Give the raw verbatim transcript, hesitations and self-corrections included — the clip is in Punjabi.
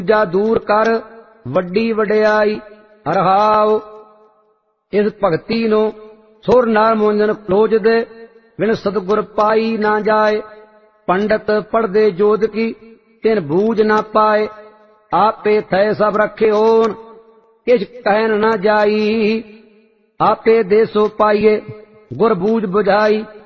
ਜਾ ਦੂਰ ਕਰ ਵੱਡੀ ਵਡਿਆਈ। ਰਹਾਉ ਇਸ ਭਗਤੀ ਨੂੰ ਸੁਰ ਨਰ ਮੁੰਜਨ ਖਲੋਜਦੇ, ਬਿਨ ਸਤਿਗੁਰ ਪਾਈ ਨਾ ਜਾਏ। ਪੰਡਤ ਪੜਦੇ ਜੋਦ ਕੀ ਤਿਨ ਬੂਝ ਨਾ ਪਾਏ, ਆਪੇ ਥੈ ਸਭ ਰਖਿਓਨ ਕਿਛ ਕਹਿਨ ਨਾ ਜਾਈ। ਆਪੇ ਦੇਸੋ ਪਾਈਏ ਗੁਰ ਬੂਝ ਬੁਝਾਈ।